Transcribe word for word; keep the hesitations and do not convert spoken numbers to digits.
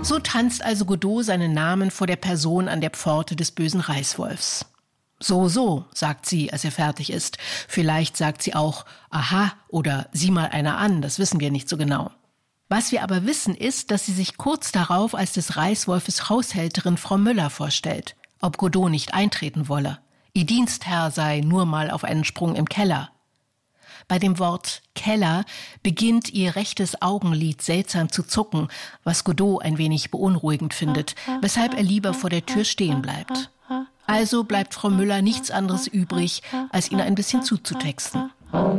So tanzt also Godot seinen Namen vor der Person an der Pforte des bösen Reißwolfs. So, so, sagt sie, als er fertig ist. Vielleicht sagt sie auch, aha, oder sieh mal einer an, das wissen wir nicht so genau. Was wir aber wissen ist, dass sie sich kurz darauf als des Reißwolfes Haushälterin Frau Müller vorstellt, ob Godot nicht eintreten wolle. Ihr Dienstherr sei nur mal auf einen Sprung im Keller. Bei dem Wort Keller beginnt ihr rechtes Augenlid seltsam zu zucken, was Godot ein wenig beunruhigend findet, weshalb er lieber vor der Tür stehen bleibt. Also bleibt Frau Müller nichts anderes übrig, als ihn ein bisschen zuzutexten.